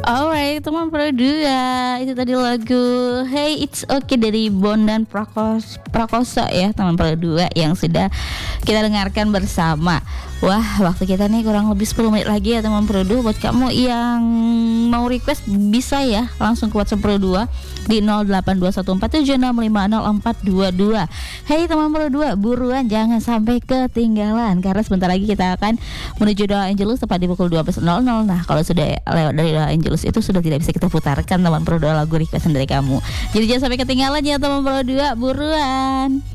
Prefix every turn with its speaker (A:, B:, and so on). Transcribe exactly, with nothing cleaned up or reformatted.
A: Alright, teman pro dua, itu tadi lagu Hey It's Okay dari Bon dan Prakos, Prakoso ya teman pro dua yang sudah kita dengarkan bersama. Wah, waktu kita nih kurang lebih sepuluh menit lagi ya teman pro dua. Buat kamu yang mau request bisa ya langsung ke WhatsApp pro dua di nol delapan dua satu empat tujuh enam lima nol empat dua dua. Hey teman pro dua, buruan jangan sampai ketinggalan karena sebentar lagi kita akan menuju Doa Angelus tepat di pukul dua belas nol nol. Nah, kalau sudah lewat dari Doa Angelus itu sudah tidak bisa kita putarkan teman pro dua lagu requestan dari kamu. Jadi jangan sampai ketinggalan ya teman pro dua, buruan.